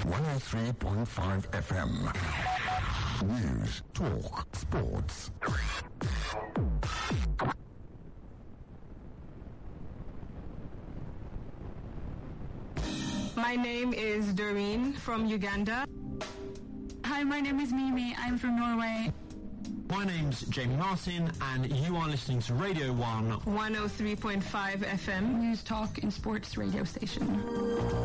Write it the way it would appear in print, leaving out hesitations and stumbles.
103.5 FM. News, talk, sports. My name is Doreen from Uganda. Hi, my name is Mimi. I'm from Norway. My name's Jamie Martin, and you are listening to Radio 1 103.5 FM. News, talk, and sports radio station.